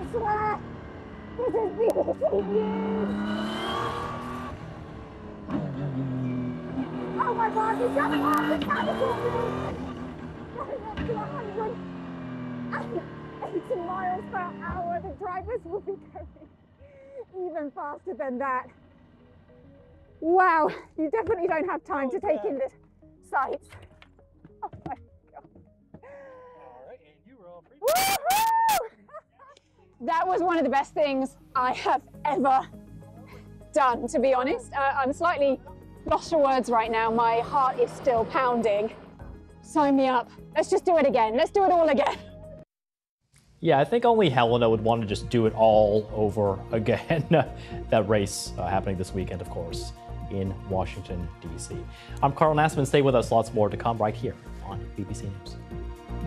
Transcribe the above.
swear this is BBC News. Oh my God, he's coming off the Capitol News. Going up to 180 miles per hour. The drivers will be going even faster than that. Wow, you definitely don't have time to take in the sights. Oh my God. All right, and you were all pretty. Woohoo! That was one of the best things I have ever done, to be honest. I'm slightly lost for words right now. My heart is still pounding. Sign me up. Let's just do it again. Let's do it all again. Yeah, I think only Helena would want to just do it all over again. That race happening this weekend, of course, in Washington, D.C. I'm Carl Nassman. Stay with us. Lots more to come right here on BBC News.